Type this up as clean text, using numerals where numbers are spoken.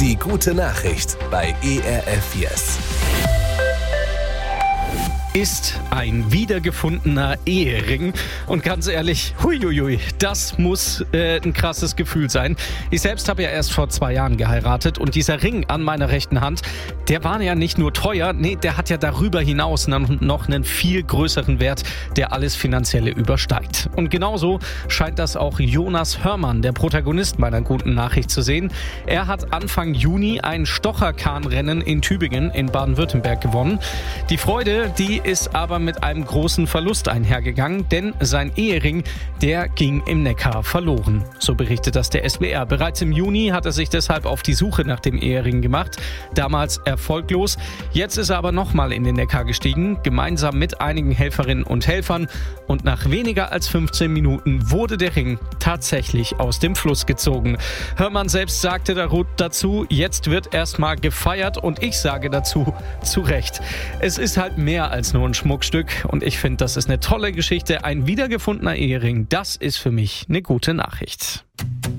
Die gute Nachricht bei ERF Yes. Ist ein wiedergefundener Ehering. Und ganz ehrlich, huiuiui, das muss ein krasses Gefühl sein. Ich selbst habe ja erst vor 2 Jahren geheiratet und dieser Ring an meiner rechten Hand, der war ja nicht nur teuer, nee, der hat ja darüber hinaus noch einen viel größeren Wert, der alles Finanzielle übersteigt. Und genauso scheint das auch Jonas Hörmann, der Protagonist meiner guten Nachricht, zu sehen. Er hat Anfang Juni ein Stocherkahnrennen in Tübingen in Baden-Württemberg gewonnen. Die Freude, die ist aber mit einem großen Verlust einhergegangen, denn sein Ehering, der ging im Neckar verloren. So berichtet das der SWR. Bereits im Juni hat er sich deshalb auf die Suche nach dem Ehering gemacht. Damals erfolglos. Jetzt ist er aber nochmal in den Neckar gestiegen, gemeinsam mit einigen Helferinnen und Helfern. Und nach weniger als 15 Minuten wurde der Ring tatsächlich aus dem Fluss gezogen. Hörmann selbst sagte dazu, jetzt wird erstmal gefeiert, und ich sage dazu, zu Recht. Es ist halt mehr als nur ein Schmuckstück, und ich finde, das ist eine tolle Geschichte. Ein wiedergefundener Ehering, das ist für mich eine gute Nachricht.